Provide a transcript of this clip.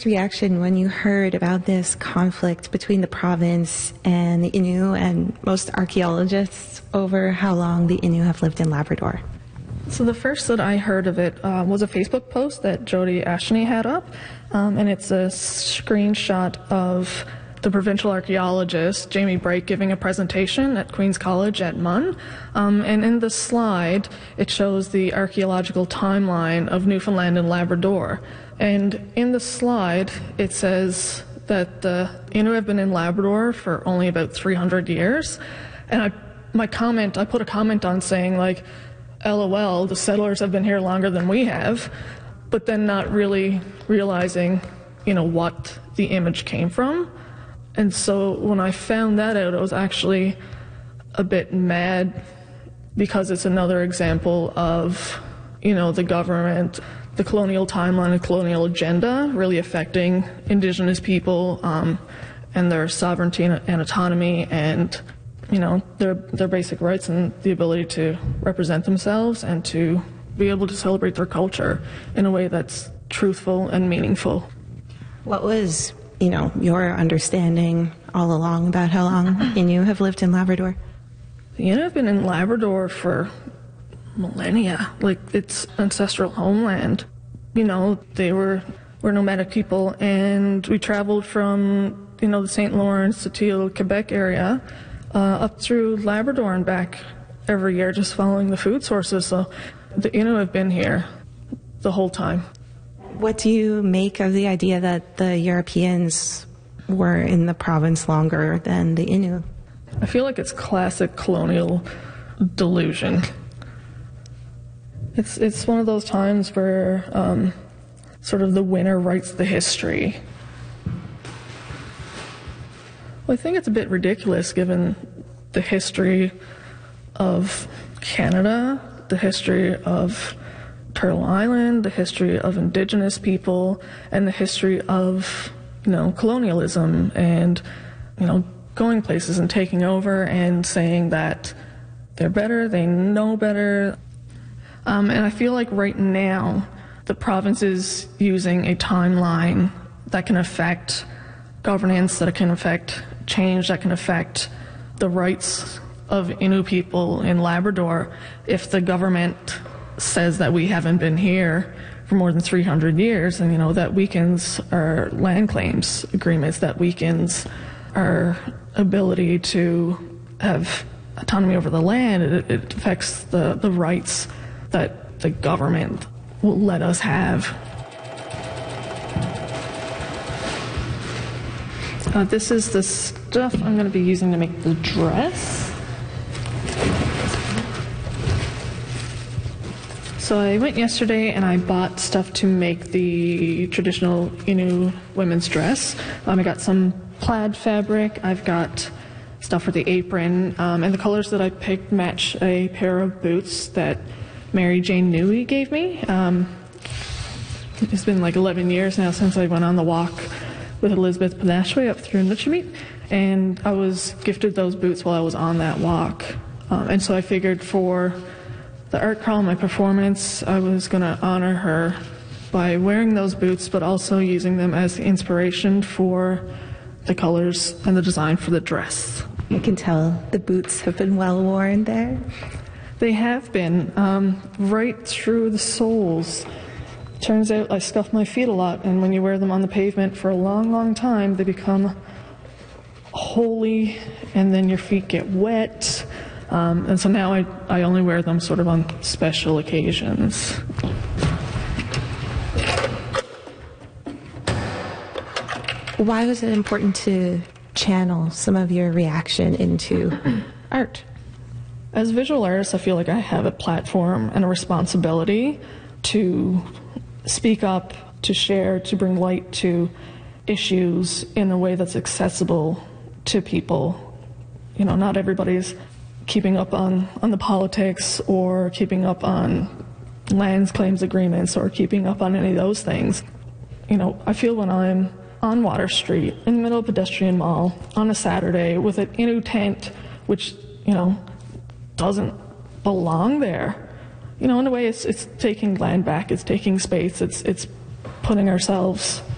first reaction when you heard about this conflict between the province and the Innu and most archaeologists over how long the Innu have lived in Labrador? So the first that I heard of it was a Facebook post that Jody Ashney had up, and it's a screenshot of the provincial archaeologist Jamie Bright giving a presentation at Queen's College at MUN. And in the slide, it shows the archaeological timeline of Newfoundland and Labrador. And in the slide, it says that the Innu have been in Labrador for only about 300 years. And I put a comment on saying, like, LOL, the settlers have been here longer than we have, but then not really realizing, what the image came from. And so when I found that out, I was actually a bit mad because it's another example of, the government, the colonial timeline and colonial agenda really affecting Indigenous people and their sovereignty and autonomy and, their basic rights and the ability to represent themselves and to be able to celebrate their culture in a way that's truthful and meaningful. What was your understanding all along about how long Innu have lived in Labrador? The Innu have been in Labrador for millennia, like its ancestral homeland. They were nomadic people, and we traveled from, the St. Lawrence, Sept-Îles, Quebec area, up through Labrador and back every year, just following the food sources. So the Innu have been here the whole time. What do you make of the idea that the Europeans were in the province longer than the Innu? I feel like it's classic colonial delusion. It's one of those times where sort of the winner writes the history. Well, I think it's a bit ridiculous given the history of Canada, the history of Turtle Island, the history of Indigenous people, and the history of, colonialism and, going places and taking over and saying that they're better, they know better. And I feel like right now the province is using a timeline that can affect governance, that can affect change, that can affect the rights of Innu people in Labrador if the government says that we haven't been here for more than 300 years, and that weakens our land claims agreements, that weakens our ability to have autonomy over the land. It affects the rights that the government will let us have. This is the stuff I'm going to be using to make the dress. So I went yesterday and I bought stuff to make the traditional Innu women's dress. I got some plaid fabric, I've got stuff for the apron, and the colors that I picked match a pair of boots that Mary Jane Newey gave me. It's been like 11 years now since I went on the walk with Elizabeth Panashway up through Nutchmeet, and I was gifted those boots while I was on that walk. And so I figured for the art crawl, my performance, I was going to honor her by wearing those boots, but also using them as the inspiration for the colors and the design for the dress. You can tell the boots have been well worn there. They have been, right through the soles. Turns out I scuff my feet a lot, and when you wear them on the pavement for a long, long time, they become holey, and then your feet get wet. And so now I only wear them sort of on special occasions. Why was it important to channel some of your reaction into art? As a visual artist, I feel like I have a platform and a responsibility to speak up, to share, to bring light to issues in a way that's accessible to people. Not everybody's keeping up on the politics or keeping up on lands claims agreements or keeping up on any of those things. I feel when I'm on Water Street in the middle of a pedestrian mall on a Saturday with an Innu tent, which, doesn't belong there. In a way, it's taking land back, it's taking space, it's putting ourselves